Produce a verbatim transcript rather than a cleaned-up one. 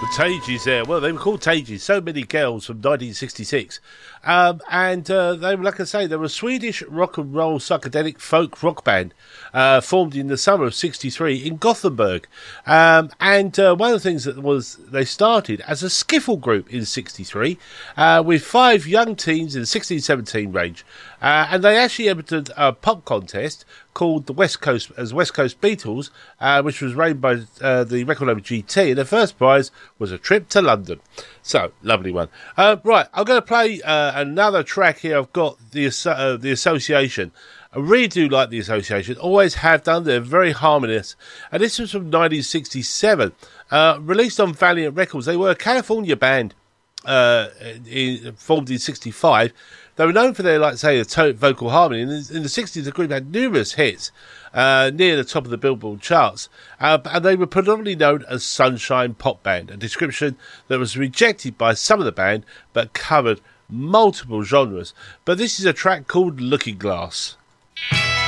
Tages there. Well, they were called Tages. So Many Girls from nineteen sixty-six. Um, and uh, they were, like I say, they were a Swedish rock and roll psychedelic folk rock band uh, formed in the summer of sixty-three in Gothenburg. Um, and uh, one of the things that was, they started as a skiffle group in sixty-three uh, with five young teens in the sixteen seventeen range. Uh, and they actually entered a pop contest called the West Coast as West Coast Beatles, uh, which was run by uh, the record label G T, and the first prize was a trip to London. So, lovely one. Uh, right, I'm going to play uh, another track here. I've got the uh, the Association. I really do like the Association, always have done. They're very harmonious. And this was from nineteen sixty-seven, uh, released on Valiant Records. They were a California band uh, in, formed in sixty-five. They were known for their, like say, the vocal harmony. In the, in the sixties, the group had numerous hits uh, near the top of the Billboard charts. Uh, and they were predominantly known as Sunshine Pop Band, a description that was rejected by some of the band, but covered multiple genres. But this is a track called Looking Glass.